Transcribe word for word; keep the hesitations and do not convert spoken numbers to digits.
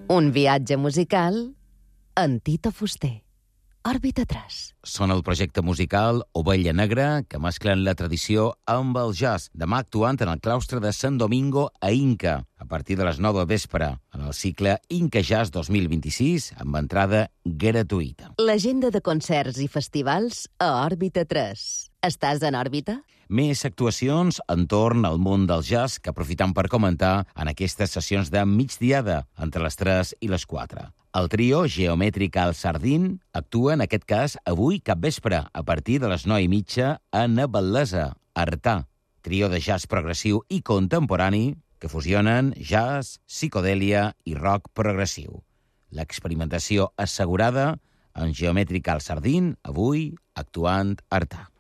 Un viatge musical en Tito Fuster. Òrbita tres. Són el projecte musical Ovella Negra, que mesclen la tradició amb el jazz. Demà actuant en el claustre de Sant Domingo a Inca, a partir de les nou del vespre, en el cicle Inca Jazz dos mil vint-i-sis, amb entrada gratuïta. L'agenda de concerts i festivals a Òrbita tres. Estàs en òrbita? Més actuacions entorn al món del jazz que aprofitam per comentar en aquestes sessions de migdiada, entre les tres i les quatre. El trio Geomètrica al Sardín actua, en aquest cas, avui capvespre, a partir de les nou i mitja, a Navallesa, Artà. Trio de jazz progressiu i contemporani que fusionen jazz, psicodèlia i rock progressiu. L'experimentació assegurada en Geomètrica al Sardín, avui actuant a Artà.